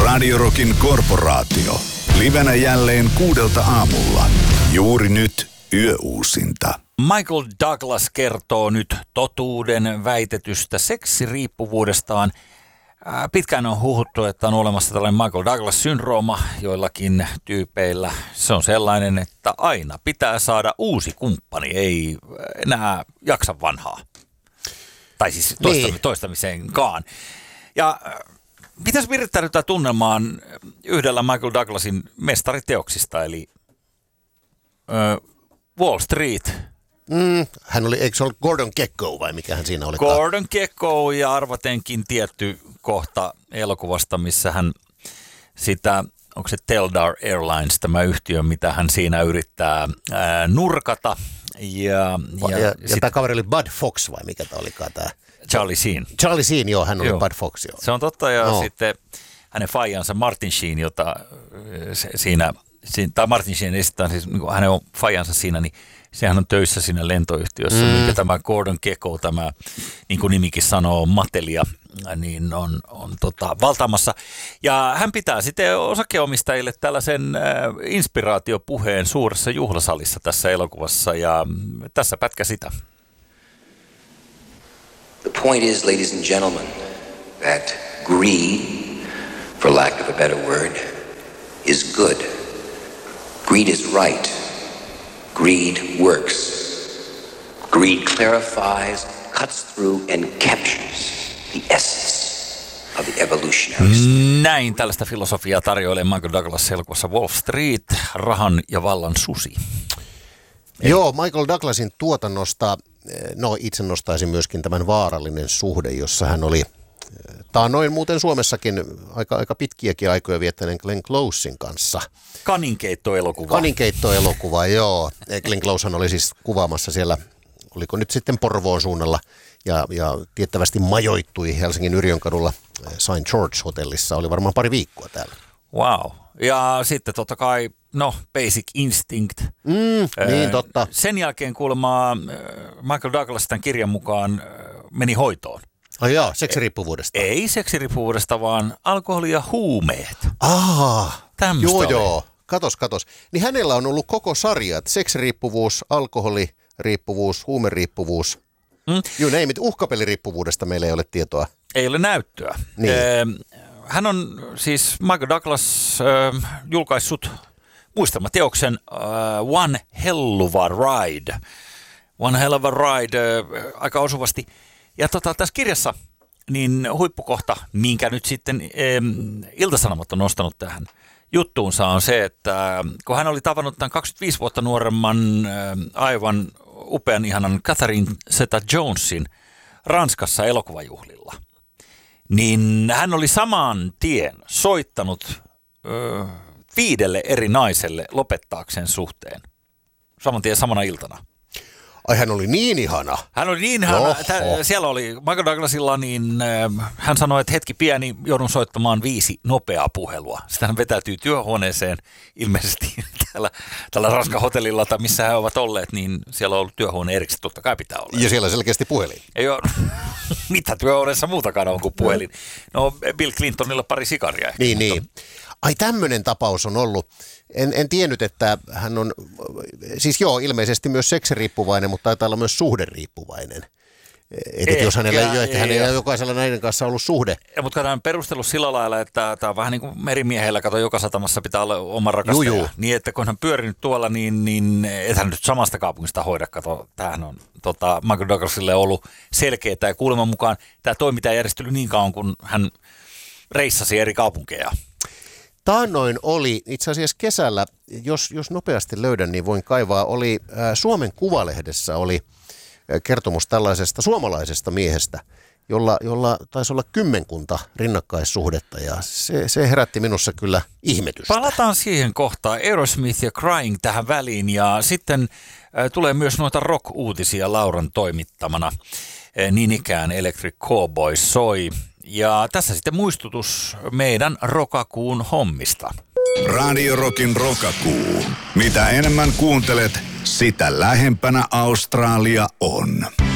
Radio Rockin korporaatio. Livenä jälleen 6 aamulla. Juuri nyt yöuusinta. Michael Douglas kertoo nyt totuuden väitetystä seksiriippuvuudestaan. Pitkään on huhuttu, että on olemassa tällainen Michael Douglas-syndrooma joillakin tyypeillä. Se on sellainen, että aina pitää saada uusi kumppani, ei enää jaksa vanhaa. Tai siis toistamiseenkaan. Ja pitäisi virittäytyä tunnelmaan yhdellä Michael Douglasin mestariteoksista, eli Wall Street. Hän oli, eikö se ollut Gordon Gekko vai mikä hän siinä oli? Gordon Gekko, ja arvatenkin tietty kohta elokuvasta, missä hän sitä, onko se Teldar Airlines, tämä yhtiö, mitä hän siinä yrittää nurkata. Ja tämä kaveri oli Bud Fox vai mikä tämä olikaan tämä? Charlie Sheen. Charlie Sheen, joo, hän oli Bud Fox, joo. Se on totta, ja sitten hänen faijansa Martin Sheen, jota siinä tai Martin Sheen esittää siis hänen faijansa siinä, niin sehän on töissä siinä lentoyhtiössä, minkä tämä Gordon Gekko, tämä niin kuin nimikin sanoo, matelia, niin on valtaamassa. Ja hän pitää sitten osakeomistajille tällaisen inspiraatiopuheen suuressa juhlasalissa tässä elokuvassa, ja tässä pätkä sitä. The point is, ladies and gentlemen, that greed, for lack of a better word, is good. Greed is right. Greed works. Greed clarifies, cuts through, and captures the essence of the evolutionary spirit. Näin tällaista filosofiaa tarjoilee Michael Douglas elokuvassa Wall Street, rahan ja vallan susi. Joo, Michael Douglasin tuotannosta, itse nostaisin myöskin tämän Vaarallinen suhde, jossa hän oli taannoin muuten Suomessakin aika pitkiäkin aikoja viettäneen Glenn Closein kanssa. Kaninkeittoelokuva, joo. Glenn Closehan oli siis kuvaamassa siellä, oliko nyt sitten Porvoon suunnalla, ja tiettävästi majoittui Helsingin Yrjönkadulla St. George-hotellissa. Oli varmaan pari viikkoa täällä. Wow. Ja sitten totta kai, Basic Instinct. Niin, totta. Sen jälkeen kuulemma Michael Douglas tämän kirjan mukaan meni hoitoon. Joo, seksiriippuvuudesta. Ei seksiriippuvuudesta, vaan alkoholi ja huumeet. Tämmöistä joo. Katos. Niin hänellä on ollut koko sarja, että seksiriippuvuus, alkoholiriippuvuus, huumeriippuvuus. You name it. Uhkapeliriippuvuudesta meillä ei ole tietoa. Ei ole näyttöä. Niin. Hän on siis Michael Douglas julkaissut muistelmateoksen One Hell of a Ride. One Hell of a Ride aika osuvasti. Ja tässä kirjassa niin huippukohta, minkä nyt sitten Ilta-Sanomat on nostanut tähän juttuunsa, on se, että kun hän oli tavannut tämän 25 vuotta nuoremman aivan upean ihanan Catherine Zeta-Jonesin Ranskassa elokuvajuhlilla, niin hän oli saman tien soittanut 5 eri naiselle lopettaakseen suhteen. Saman tien samana iltana. Ai hän oli niin ihana. Hän oli niin ihana. Siellä oli Michael Douglasilla, niin hän sanoi, että hetki pieni, joudun soittamaan 5 nopeaa puhelua. Sitten hän vetäytyy työhuoneeseen ilmeisesti tällä Ranska-hotellilla, tai missä he ovat olleet, niin siellä on ollut työhuone erikseen, totta kai pitää olla. Ja siellä selkeästi puhelin. Ei ole mitä työhuoneessa muutakaan on kuin puhelin. Bill Clintonilla pari sikaria. Niin. Ai tämmöinen tapaus on ollut. En tiennyt, että hän on, siis ilmeisesti myös seksiriippuvainen, mutta taitaa olla myös suhderiippuvainen. Että jos hänellä ei ole jokaisella näiden kanssa ollut suhde. Mutta tämä on perustellut sillä lailla, että tämä on vähän niin kuin merimiehellä, joka satamassa pitää olla oma rakastaja. Niin, että kun hän pyörinyt tuolla, niin ethän nyt samasta kaupungista hoida. Tämähän on Michael Douglasille ollut selkeää, ja kuuleman mukaan tämä toiminta järjestely niin kauan, kun hän reissasi eri kaupunkeja. Taannoin oli, itse asiassa kesällä, jos nopeasti löydän, niin voin kaivaa, oli Suomen Kuvalehdessä oli kertomus tällaisesta suomalaisesta miehestä, jolla taisi olla 10 rinnakkaissuhdetta, ja se herätti minussa kyllä ihmetystä. Palataan siihen kohtaan. Aerosmith ja Crying tähän väliin, ja sitten tulee myös noita rock-uutisia Lauran toimittamana. Niin ikään Electric Cowboy soi. Ja tässä sitten muistutus meidän Rokakuun hommista. Radio Rockin Rokakuu. Mitä enemmän kuuntelet, sitä lähempänä Australia on.